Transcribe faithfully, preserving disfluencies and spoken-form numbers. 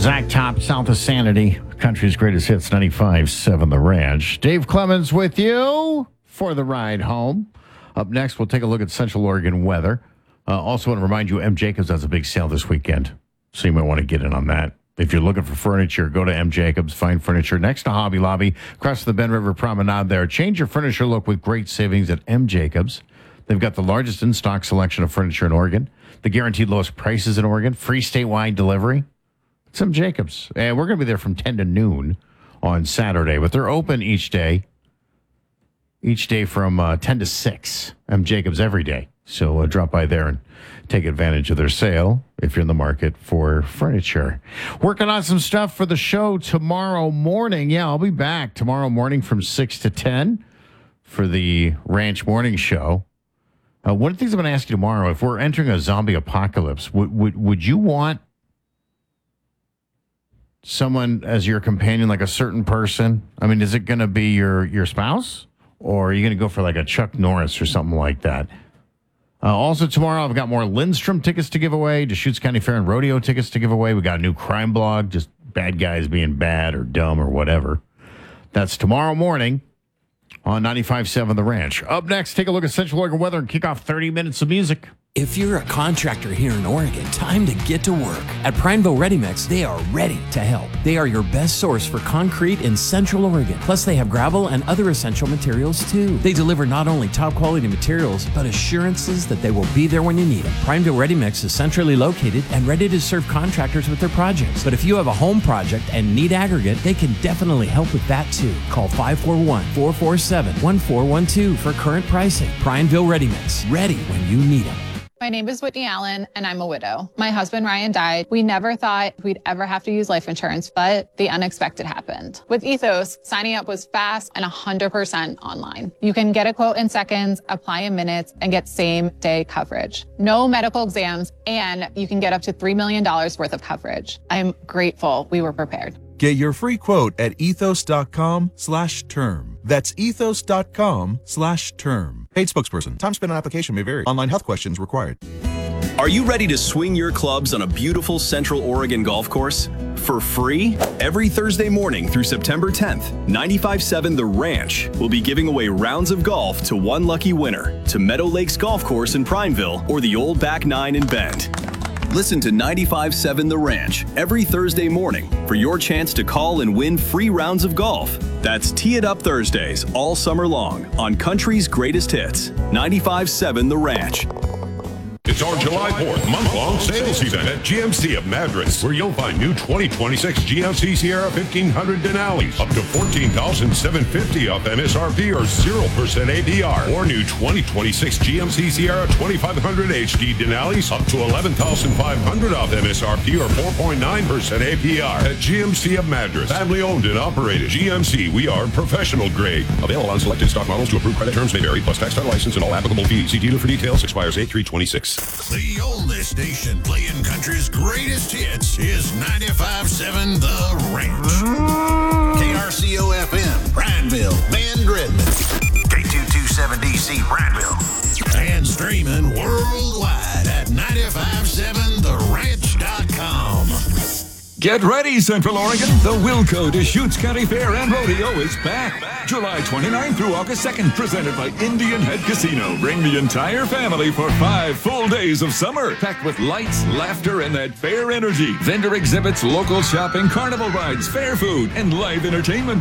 Zach Top, South of Sanity, country's greatest hits, ninety-five point seven The Ranch. Dave Clemens with you for the ride home. Up next, we'll take a look at Central Oregon weather. Uh, also want to remind you, M. Jacobs has a big sale this weekend, so you might want to get in on that. If you're looking for furniture, go to M. Jacobs, find furniture next to Hobby Lobby, across the Bend River Promenade there. Change your furniture look with great savings at M. Jacobs. They've got the largest in-stock selection of furniture in Oregon, the guaranteed lowest prices in Oregon, free statewide delivery. It's M. Jacobs. And we're going to be there from ten to noon on Saturday, but they're open each day, each day from uh, ten to six. M. Jacobs every day. So uh, drop by there and take advantage of their sale if you're in the market for furniture. Working on some stuff for the show tomorrow morning. Yeah, I'll be back tomorrow morning from six to ten for the Ranch Morning Show. Uh, one of the things I'm going to ask you tomorrow, if we're entering a zombie apocalypse, would would would you want someone as your companion, like a certain person? I mean, is it going to be your, your spouse? Or are you going to go for like a Chuck Norris or something like that? Uh, also tomorrow, I've got more Lindstrom tickets to give away, Deschutes County Fair and Rodeo tickets to give away. We got a new crime blog, just bad guys being bad or dumb or whatever. That's tomorrow morning on ninety-five point seven The Ranch. Up next, take a look at Central Oregon weather and kick off thirty minutes of music. If you're a contractor here in Oregon, time to get to work. At Prineville Ready Mix, they are ready to help. They are your best source for concrete in Central Oregon. Plus, they have gravel and other essential materials, too. They deliver not only top-quality materials, but assurances that they will be there when you need them. Prineville Ready Mix is centrally located and ready to serve contractors with their projects. But if you have a home project and need aggregate, they can definitely help with that, too. Call five four one, four four seven, one four one two for current pricing. Prineville Ready Mix, ready when you need them. My name is Whitney Allen, and I'm a widow. My husband, Ryan, died. We never thought we'd ever have to use life insurance, but the unexpected happened. With Ethos, signing up was fast and one hundred percent online. You can get a quote in seconds, apply in minutes, and get same-day coverage. No medical exams, and you can get up to three million dollars worth of coverage. I'm grateful we were prepared. Get your free quote at ethos.com slash term. That's ethos.com slash term. Paid spokesperson. Time spent on application may vary. Online health questions required. Are you ready to swing your clubs on a beautiful Central Oregon golf course? For free? Every Thursday morning through September tenth, ninety-five point seven The Ranch will be giving away rounds of golf to one lucky winner to Meadow Lakes Golf Course in Prineville or the Old Back Nine in Bend. Listen to ninety-five point seven The Ranch every Thursday morning for your chance to call and win free rounds of golf. That's Tee It Up Thursdays all summer long on Country's Greatest Hits, ninety-five point seven The Ranch. It's our July fourth month-long sales event at G M C of Madras, where you'll find new twenty twenty-six G M C Sierra fifteen hundred Denali's up to fourteen thousand seven hundred fifty dollars off M S R P or zero percent A P R. Or new twenty twenty-six G M C Sierra twenty-five hundred H D Denali's up to eleven thousand five hundred dollars off M S R P or four point nine percent A P R. At G M C of Madras, family owned and operated. G M C, we are professional grade. Available on selected stock models to approved credit terms may vary, plus tax title license and all applicable fees. See dealer for details. Expires eight three twenty-six. The oldest station playing country's greatest hits is ninety-five point seven The Ranch. K R C O F M, Prineville, Bend, Redmond. K two twenty-seven D C, Prineville. And streaming worldwide at ninety-five point seven the ranch dot com. Get ready, Central Oregon. The Wilco Deschutes County Fair and Rodeo is back. July twenty-ninth through August second, presented by Indian Head Casino. Bring the entire family for five full days of summer, packed with lights, laughter, and that fair energy. Vendor exhibits, local shopping, carnival rides, fair food, and live entertainment.